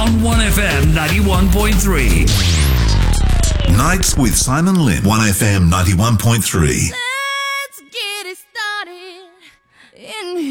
on 1FM 91.3. Nights with Simon Lynn, 1FM 91.3. Let's get it started in